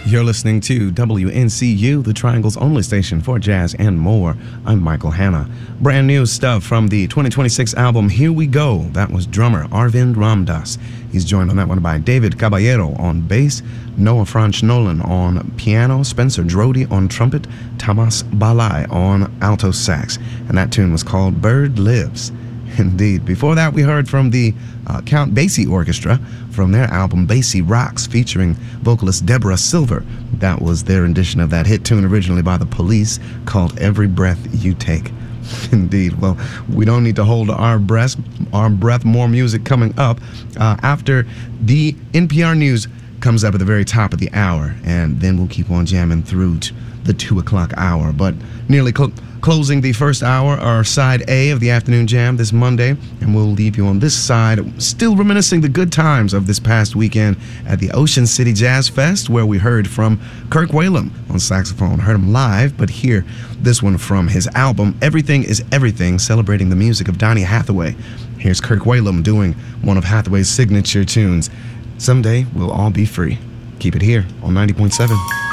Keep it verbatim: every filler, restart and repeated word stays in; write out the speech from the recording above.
You're listening to W N C U, the Triangle's only station for jazz and more. I'm Michael Hanna. Brand new stuff from the twenty twenty-six album Here We Go. That was drummer Arvind Ramdas. He's joined on that one by David Caballero on bass, Noah Franch Nolan on piano, Spencer Drody on trumpet, Tamas Balai on alto sax. And that tune was called Bird Lives. Indeed. Before that, we heard from the uh, Count Basie Orchestra from their album Basie Rocks, featuring vocalist Deborah Silver. That was their rendition of that hit tune originally by The Police called Every Breath You Take. Indeed. Well, we don't need to hold our breath. Our breath. More music coming up uh, after the N P R News comes up at the very top of the hour, and then we'll keep on jamming through to the two o'clock hour. But nearly cl- closing the first hour, our side A of the afternoon jam this Monday, and we'll leave you on this side, still reminiscing the good times of this past weekend at the Ocean City Jazz Fest, where we heard from Kirk Whalum on saxophone. Heard him live, but here, this one from his album Everything is Everything, celebrating the music of Donny Hathaway. Here's Kirk Whalum doing one of Hathaway's signature tunes, Someday We'll All Be Free. Keep it here on ninety point seven.